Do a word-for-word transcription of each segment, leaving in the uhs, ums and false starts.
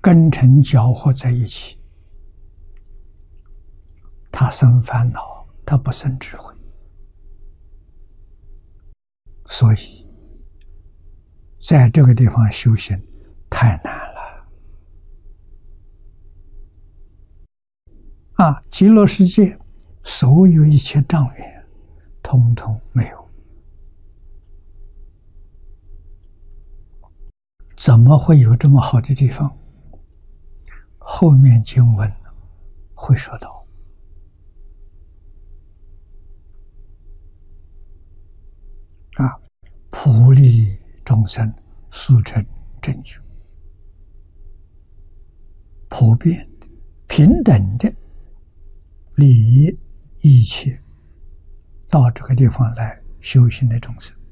根尘搅和在一起，他生烦恼，他不生智慧。所以在这个地方修行太难了啊！极乐世界所有一切障缘通通没有，怎么会有这么好的地方？后面经文会说到啊，普利众生，速成正觉，普遍的、平等的利益一切到这个地方来修行的众生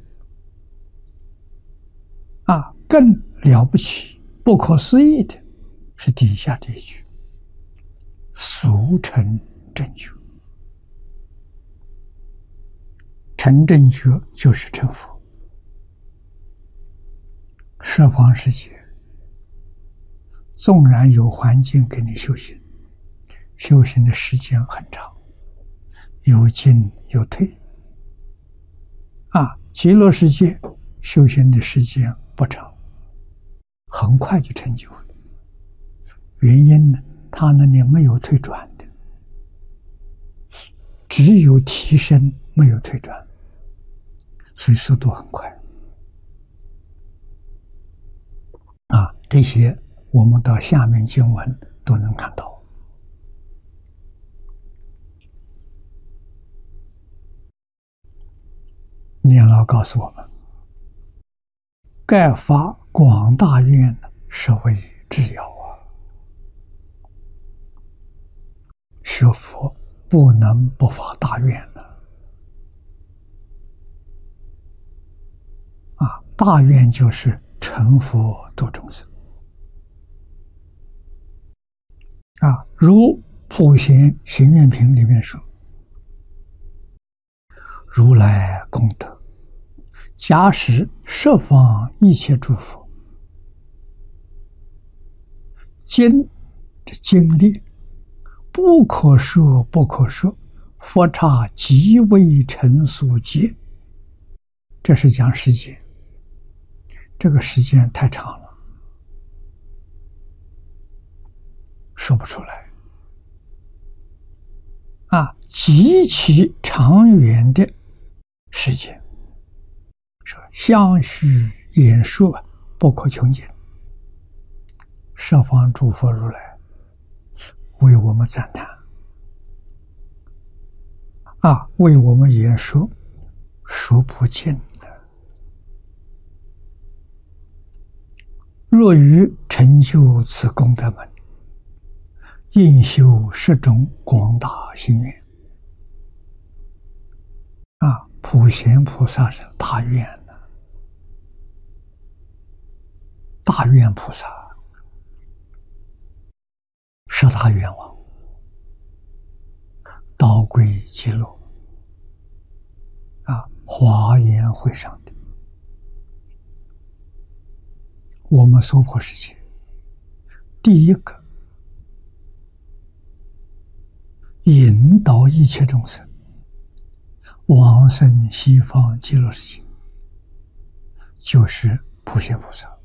啊，更了不起、不可思议的是底下这一句：速成正觉。成正觉就是成佛。十方世界纵然有环境给你修行，修行的时间很长，有进有退啊。极乐世界修行的时间不长，很快就成就了。原因呢，它那里没有退转的，只有提升，没有退转，所以速度很快啊。这些我们到下面经文都能看到。念老告诉我们，盖发广大愿是为至要啊，学佛不能不发大愿呢啊！大愿就是成佛度众生啊，如《普贤行愿品》里面说：“如来功德，假使十方一切诸佛，今这经历不可说不可说，佛刹即为成所劫。”这是讲时间，这个时间太长了，说不出来啊！极其长远的时间，说相续演说不可穷尽。十方诸佛如来为我们赞叹啊，为我们演说，说不尽的。若欲成就此功德门，应修十种广大心愿啊！普贤菩萨是大愿的，大愿菩萨十大愿望，道归极乐啊，华严会上的我们娑婆世界第一个引导一切众生往生西方极乐世界，就是普贤菩萨。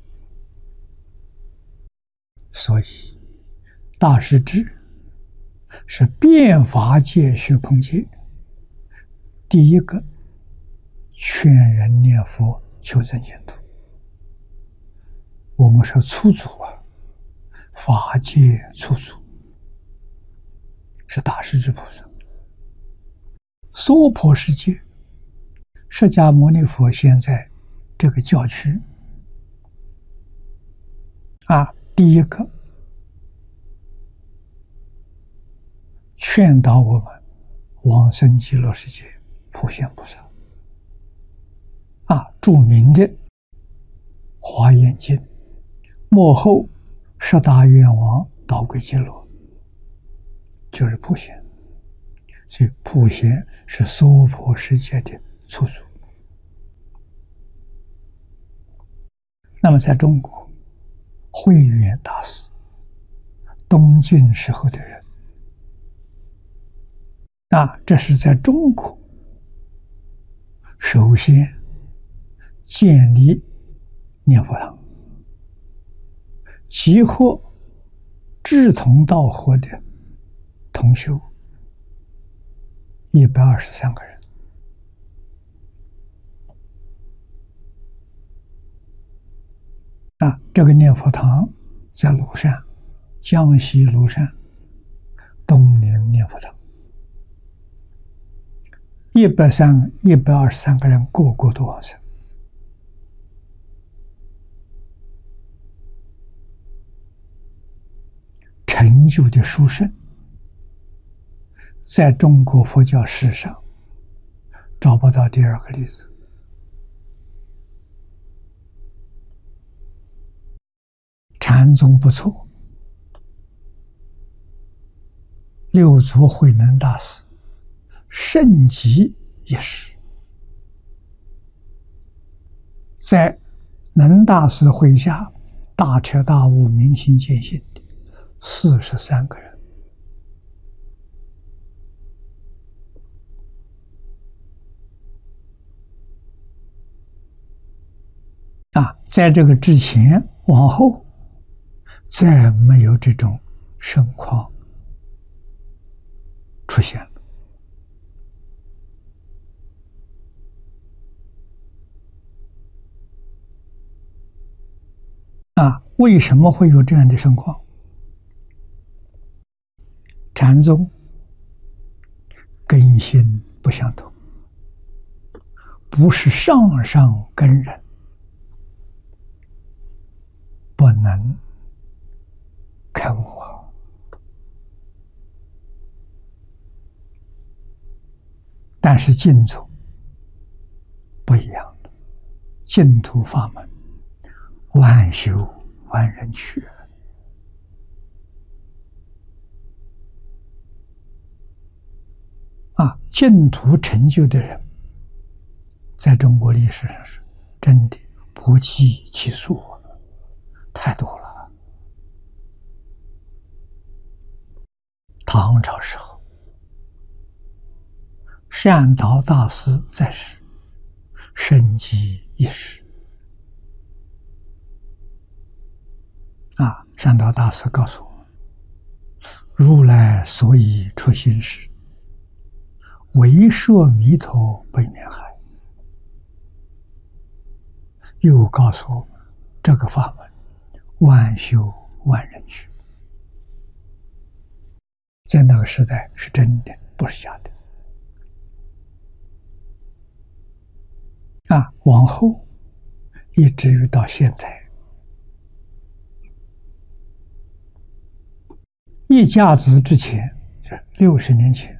所以大势至是遍法界虚空界第一个劝人念佛求生净土。我们说初祖啊，法界初祖是大势至菩萨。娑婆世界，释迦牟尼佛现在这个教区啊，第一个劝导我们往生极乐世界普贤菩萨啊，著名的华严经末后十大愿王导归极乐，就是普贤。所以普贤是娑婆世界的初祖。那么在中国，慧远大师东晋时候的人。那这是在中国首先建立念佛堂，集合志同道合的同修一百二十三个人。啊，这个念佛堂在庐山，江西庐山东陵念佛堂，一百三一百二十三个人，个个都往生。成就的殊胜，在中国佛教史上找不到第二个例子。禅宗不错，六祖慧能大师盛极一时，在能大师麾下大彻大悟、明心见性的四十三个人。啊，在这个之前往后再没有这种盛况出现了。啊，为什么会有这样的盛况？禅宗根性不相同，不是上上根人，不能开悟啊。但是净土不一样，净土法门万修万人去。啊，净土成就的人，在中国历史上是真的不计其数，太多了。唐朝时候，善导大师在世，盛极一时。啊，善导大师告诉我们：如来所以出行时，为摄弥陀北面海。又告诉我们，这个法门万修万人去，在那个时代是真的，不是假的。啊，往后一直于到现在，一甲子之前，这六十年前，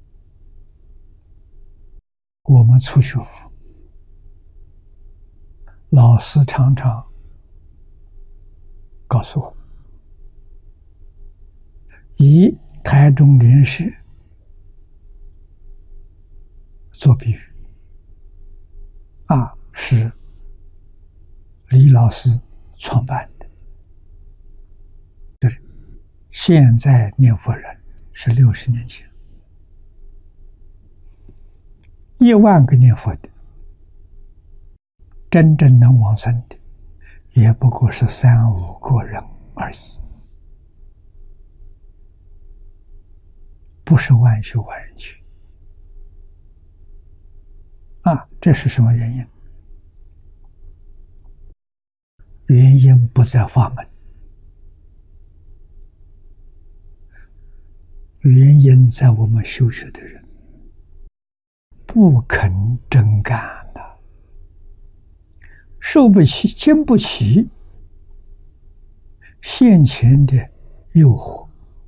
我们初学佛，老师常常告诉我们，以台中莲社做比喻，啊，是李老师创办的，就是现在念佛人是六十年前，一万个念佛的，真正能往生的，也不过是三五个人而已，不是万修万人去。啊，这是什么原因？原因不在法门，原因在我们修学的人不肯真干呐、啊，受不起、经不起现前的诱惑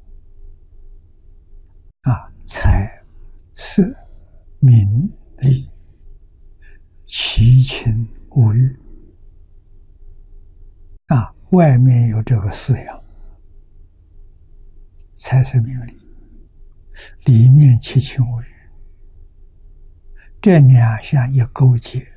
啊，财、色、名、利、七情五欲啊，外面有这个四样，财色名利，里面七情五欲，这两项一勾结，